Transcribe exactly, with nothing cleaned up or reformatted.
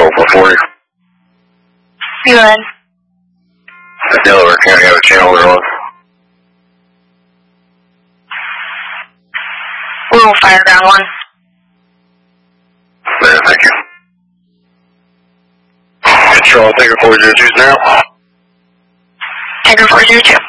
four forty. Go ahead. Delaware County have a channel they're on. We will fire ground one. Yeah, thank you. Control, take a four zero two now. Tiger four zero two.